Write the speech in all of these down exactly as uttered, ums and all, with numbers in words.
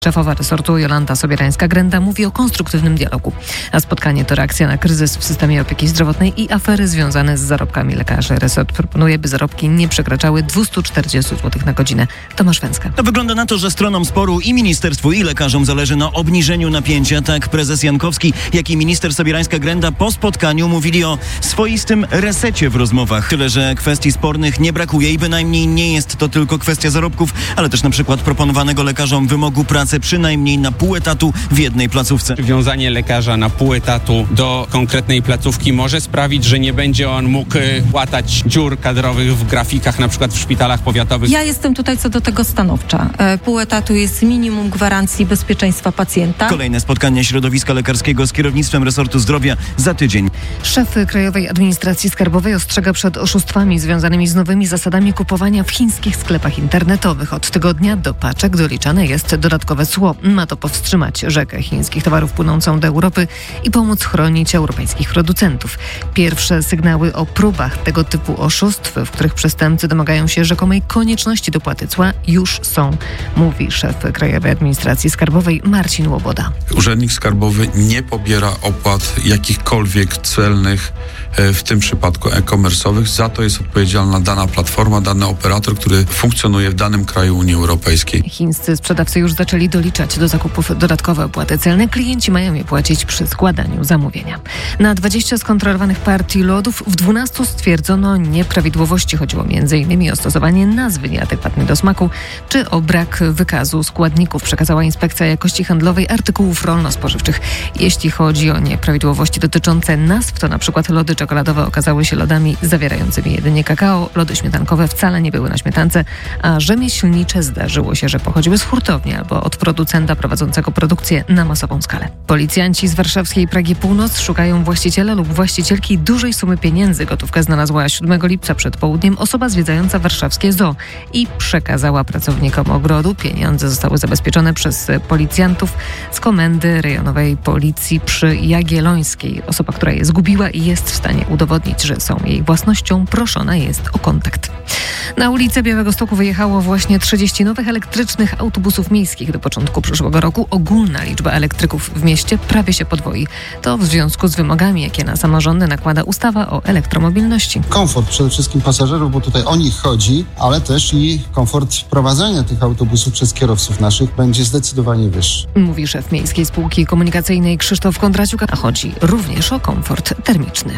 Szefowa resortu Jolanta Sobierańska-Grenda mówi o konstruktywnym dialogu, a spotkanie to reakcja na kryzys w systemie opieki zdrowotnej i afery związane z zarobkami lekarzy. Resort proponuje, by zarobki nie przekraczały dwieście czterdzieści złotych na godzinę. Tomasz Węcka. To wygląda na to, że stronom sporu i ministerstwu, i lekarzom zależy na obniżeniu napięcia. Tak prezes Jankowski, jak i minister Sobierańska-Grenda po spotkaniu mówili o swoistym resecie w rozmowach. Tyle, że kwestii spornych nie brakuje i bynajmniej nie jest to tylko kwestia zarobków, ale też na przykład proponowanego lekarzom wymogu pracy przynajmniej na pół etatu w jednej placówce. Wiązanie lekarza na pół etatu do konkretnej placówki może sprawić, że nie będzie on mógł łatać dziur kadrowych w grafikach, na przykład w szpitalach powiatowych. Ja jestem tutaj co do tego stanowcza. Pół etatu jest minimum gwarancji bezpieczeństwa pacjenta. Kolejne spotkanie środowiska lekarskiego z kierownictwem resortu zdrowia za tydzień. Szef Krajowej Administracji Skarbowej ostrzega przed oszustwami związanymi z nowymi zasadami kupowania w chińskich sklepach internetowych. Od tygodnia do paczek doliczane jest dodatkowe cło. Ma to powstrzymać rzekę chińskich towarów płynącą do Europy i pomóc chronić europejskich producentów. Pierwsze sygnały o próbach tego typu oszustw, w których przestępcy domagają się rzekomej konieczności dopłaty cła, już są, mówi szef Krajowej Administracji Skarbowej Marcin Łoboda. Urzędnik skarbowy nie pobiera opłat jakichkolwiek celnych, w tym przypadku e-commerce'owych. Za to jest odpowiedzialna dana platforma, dany operator, który funkcjonuje w danym kraju Unii Europejskiej. Chińscy sprzedawcy już zaczęli doliczać do zakupów dodatkowe opłaty celne. Klienci mają je płacić przy składaniu zamówienia. Na dwadzieścia skontrolowanych partii lodów w dwunastu stwierdzono nieprawidłowości. Chodziło między innymi o stosowanie nazwy nieadekwatnej do smaku czy o brak wykazu składników, przekazała Inspekcja Jakości Handlowej Artykułów Rolno-Spożywczych. Jeśli chodzi o nieprawidłowości dotyczące nazw, to na przykład lody czekoladowe okazały się lodami zawierającymi jedynie kakao, lody śmietankowe wcale nie były na śmietance, a rzemieślnicze zdarzyło się, że pochodziły z hurtowni albo od producenta prowadzącego produkcję na masową skalę. Policjanci z warszawskiej Pragi Północ szukają właściciela lub właścicielki dużej sumy pieniędzy. Gotówkę znalazła siódmego lipca przed południem osoba zwiedzająca warszawskie zoo i przekazała pracownikom ogrodu. Pieniądze zostały zabezpieczone przez policjantów z Komendy Rejonowej Policji przy Jagiellońskiej. Osoba, która je zgubiła i jest w stanie udowodnić, że są jej własnością, proszona jest o kontakt. Na ulicę Białegostoku wyjechało właśnie trzydzieści nowych elektrycznych autobusów miejskich. Do początku przyszłego roku ogólna liczba elektryków w mieście prawie się podwoi. To w związku z wymogami, jakie na samorządy nakłada ustawa o elektromobilności. Komfort przede wszystkim pasażerów, bo tutaj o nich chodzi, ale też i komfort prowadzenia tych autobusów przez kierowców naszych będzie zdecydowanie wyższy. Mówi szef Miejskiej Spółki Komunikacyjnej Krzysztof Kondraciuk, a chodzi również o komfort termiczny.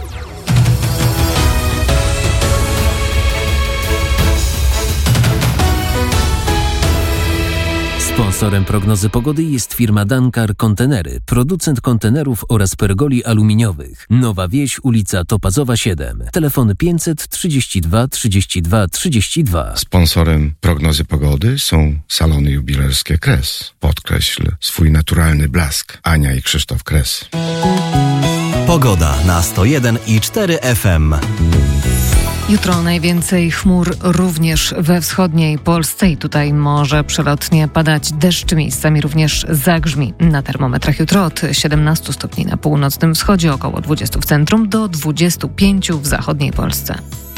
Sponsorem prognozy pogody jest firma Dankar Kontenery, producent kontenerów oraz pergoli aluminiowych. Nowa Wieś, ulica Topazowa siedem. Telefon pięćset trzydzieści dwa trzydzieści dwa trzydzieści dwa. Sponsorem prognozy pogody są salony jubilerskie Kres. Podkreśl swój naturalny blask. Ania i Krzysztof Kres. Pogoda na sto jeden i cztery F M. Jutro najwięcej chmur również we wschodniej Polsce i tutaj może przelotnie padać deszcz, miejscami również zagrzmi. Na termometrach jutro od siedemnastu stopni na północnym wschodzie, około dwudziestu w centrum, do dwudziestu pięciu w zachodniej Polsce.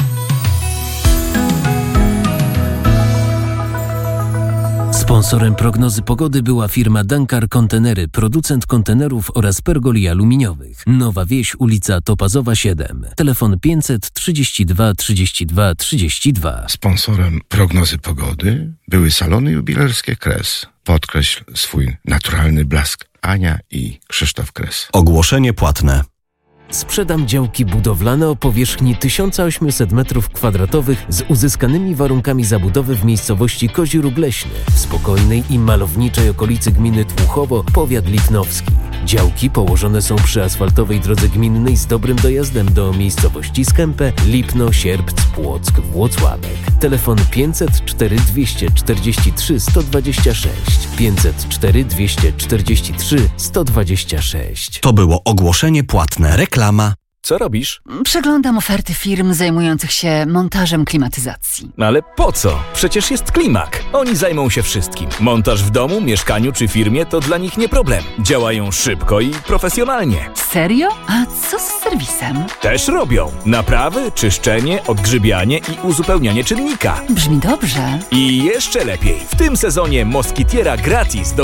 Sponsorem prognozy pogody była firma Dankar Kontenery, producent kontenerów oraz pergoli aluminiowych. Nowa Wieś, ulica Topazowa siedem. Telefon pięćset trzydzieści dwa trzydzieści dwa trzydzieści dwa. Sponsorem prognozy pogody były salony jubilerskie Kres. Podkreśl swój naturalny blask. Ania i Krzysztof Kres. Ogłoszenie płatne. Sprzedam działki budowlane o powierzchni tysiąc osiemset metrów kwadratowych z uzyskanymi warunkami zabudowy w miejscowości Kozi Róg Leśny, w spokojnej i malowniczej okolicy gminy Tłuchowo, powiat lipnowski. Działki położone są przy asfaltowej drodze gminnej z dobrym dojazdem do miejscowości Skępe, Lipno, Sierpc, Płock, Włocławek. Telefon pięćset cztery dwieście czterdzieści trzy sto dwadzieścia sześć. pięćset cztery dwieście czterdzieści trzy sto dwadzieścia sześć. To było ogłoszenie płatne. Reklama. Co robisz? Przeglądam oferty firm zajmujących się montażem klimatyzacji. Ale po co? Przecież jest Klimak. Oni zajmą się wszystkim. Montaż w domu, mieszkaniu czy firmie to dla nich nie problem. Działają szybko i profesjonalnie. Serio? A co z serwisem? Też robią. Naprawy, czyszczenie, odgrzybianie i uzupełnianie czynnika. Brzmi dobrze. I jeszcze lepiej. W tym sezonie Moskitiera gratis do